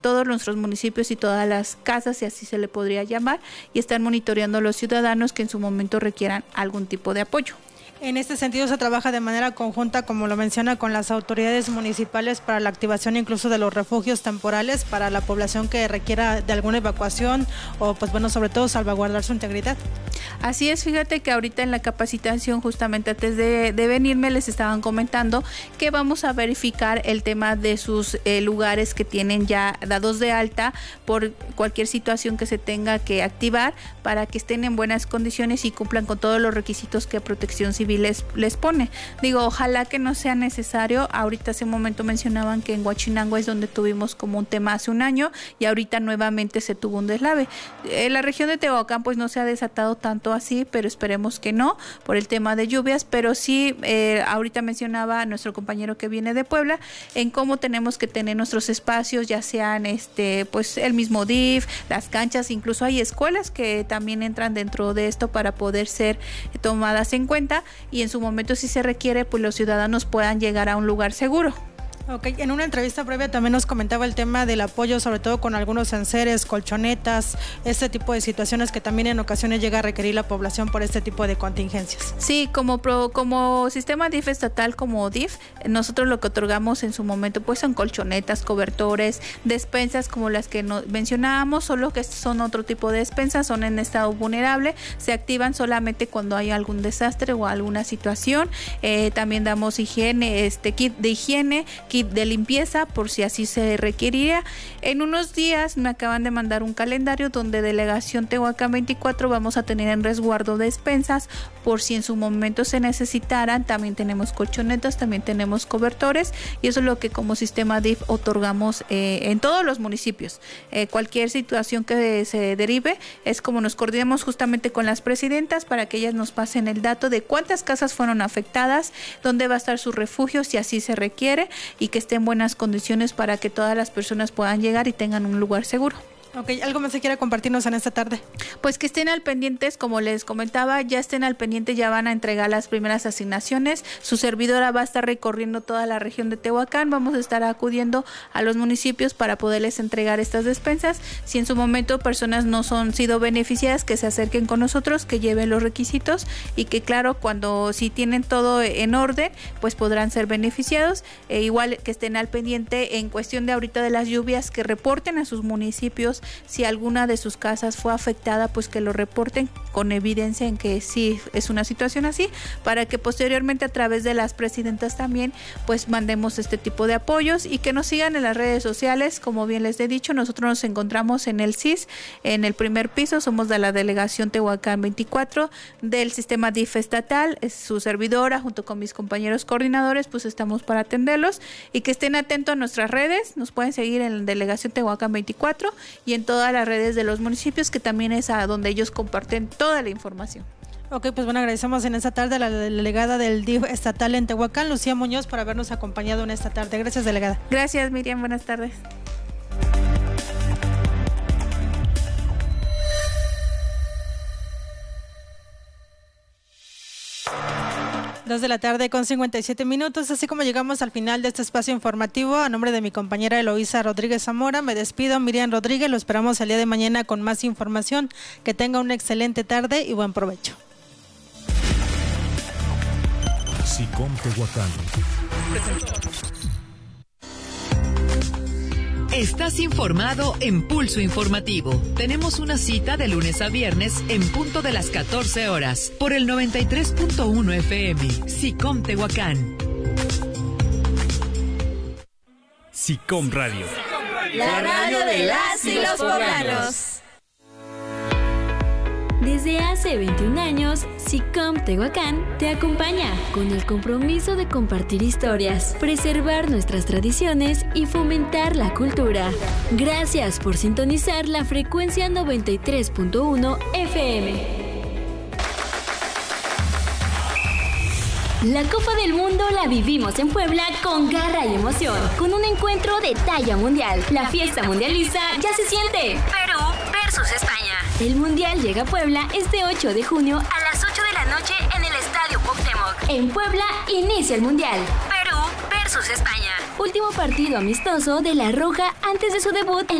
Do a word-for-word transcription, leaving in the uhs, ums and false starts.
todos nuestros municipios y todas las casas, si así se le podría llamar, y están monitoreando a los ciudadanos que en su momento requieran algún tipo de apoyo. En este sentido se trabaja de manera conjunta, como lo menciona, con las autoridades municipales para la activación incluso de los refugios temporales para la población que requiera de alguna evacuación o, pues bueno, sobre todo salvaguardar su integridad. Así es, fíjate que ahorita en la capacitación, justamente antes de, de venirme, les estaban comentando que vamos a verificar el tema de sus eh, lugares que tienen ya dados de alta por cualquier situación que se tenga que activar para que estén en buenas condiciones y cumplan con todos los requisitos que Protección Civil Les, les pone. Digo, ojalá que no sea necesario. Ahorita hace un momento mencionaban que en Huachinango es donde tuvimos como un tema hace un año y ahorita nuevamente se tuvo un deslave. En la región de Tehuacán pues no se ha desatado tanto así, pero esperemos que no por el tema de lluvias, pero sí, eh, ahorita mencionaba nuestro compañero que viene de Puebla en cómo tenemos que tener nuestros espacios, ya sean este pues el mismo D I F, las canchas, incluso hay escuelas que también entran dentro de esto para poder ser tomadas en cuenta y en su momento, si se requiere, pues los ciudadanos puedan llegar a un lugar seguro. Ok, en una entrevista previa también nos comentaba el tema del apoyo, sobre todo con algunos enseres, colchonetas, este tipo de situaciones que también en ocasiones llega a requerir la población por este tipo de contingencias. Sí, como pro, como sistema D I F estatal, como D I F, nosotros lo que otorgamos en su momento pues son colchonetas, cobertores, despensas como las que nos mencionábamos, solo que son otro tipo de despensas, son en estado vulnerable, se activan solamente cuando hay algún desastre o alguna situación. Eh, también damos higiene, este kit de higiene, kit de limpieza por si así se requeriría. En unos días me acaban de mandar un calendario donde Delegación Tehuacán veinticuatro vamos a tener en resguardo despensas por si en su momento se necesitaran. También tenemos colchonetas, también tenemos cobertores y eso es lo que como sistema D I F otorgamos eh, en todos los municipios. Eh, cualquier situación que se derive es como nos coordinamos justamente con las presidentas para que ellas nos pasen el dato de cuántas casas fueron afectadas, dónde va a estar su refugio si así se requiere y que esté en buenas condiciones para que todas las personas puedan llegar y tengan un lugar seguro. Ok, ¿algo más que quiera compartirnos en esta tarde? Pues que estén al pendientes, como les comentaba, ya estén al pendiente, ya van a entregar las primeras asignaciones. Su servidora va a estar recorriendo toda la región de Tehuacán, vamos a estar acudiendo a los municipios para poderles entregar estas despensas. Si en su momento personas no son sido beneficiadas, que se acerquen con nosotros, que lleven los requisitos y que claro, cuando si tienen todo en orden, pues podrán ser beneficiados. E igual que estén al pendiente en cuestión de ahorita de las lluvias, que reporten a sus municipios si alguna de sus casas fue afectada, pues que lo reporten con evidencia en que sí es una situación así, para que posteriormente a través de las presidentas también pues mandemos este tipo de apoyos y que nos sigan en las redes sociales. Como bien les he dicho, nosotros nos encontramos en el C I S, en el primer piso, somos de la Delegación Tehuacán veinticuatro del sistema D I F estatal, es su servidora junto con mis compañeros coordinadores, pues estamos para atenderlos y que estén atentos a nuestras redes, nos pueden seguir en la Delegación Tehuacán veinticuatro y en todas las redes de los municipios, que también es a donde ellos comparten toda la información. Ok, pues bueno, agradecemos en esta tarde a la delegada del D I F estatal en Tehuacán, Lucía Muñoz, por habernos acompañado en esta tarde. Gracias, delegada. Gracias, Miriam, buenas tardes. Dos de la tarde con cincuenta y siete minutos, así como llegamos al final de este espacio informativo, a nombre de mi compañera Eloísa Rodríguez Zamora, me despido, Miriam Rodríguez, lo esperamos el día de mañana con más información, que tenga una excelente tarde y buen provecho. SICOM Tehuacán. Estás informado en Pulso Informativo. Tenemos una cita de lunes a viernes en punto de las catorce horas por el noventa y tres punto uno F M. SICOM Tehuacán. SICOM Radio. La radio de las y los poblanos. Desde hace veintiún años, SICOM Tehuacán te acompaña con el compromiso de compartir historias, preservar nuestras tradiciones y fomentar la cultura. Gracias por sintonizar la frecuencia noventa y tres punto uno F M. La Copa del Mundo la vivimos en Puebla con garra y emoción, con un encuentro de talla mundial. La fiesta mundialista ya se siente. Perú versus España. El Mundial llega a Puebla este ocho de junio a las ocho de la noche en el Estadio Cuauhtémoc. En Puebla inicia el Mundial. Perú versus España. Último partido amistoso de La Roja antes de su debut en